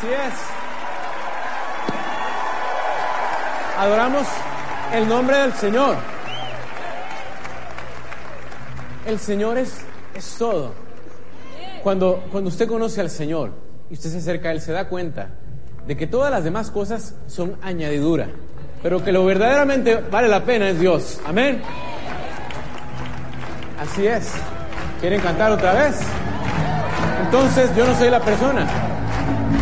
Así es. Adoramos el nombre del Señor. El Señor es todo. Cuando usted conoce al Señor y usted se acerca a Él, se da cuenta de que todas las demás cosas son añadidura, pero que lo verdaderamente vale la pena es Dios. Amén. Así es. ¿Quieren cantar otra vez? Entonces yo no soy la persona.